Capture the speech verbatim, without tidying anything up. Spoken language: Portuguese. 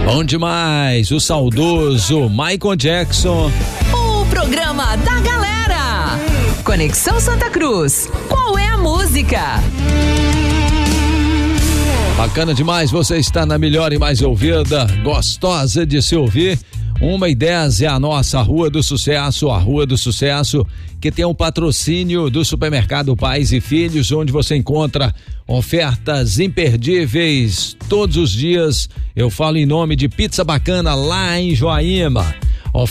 Bom demais, o saudoso Michael Jackson. O programa da galera. Conexão Santa Cruz. Qual é a música? Bacana demais, você está na melhor e mais ouvida, gostosa de se ouvir. Uma e dez é a nossa Rua do Sucesso, a Rua do Sucesso, que tem um patrocínio do Supermercado Pais e Filhos, onde você encontra ofertas imperdíveis todos os dias. Eu falo em nome de Pizza Bacana lá em Joaíma.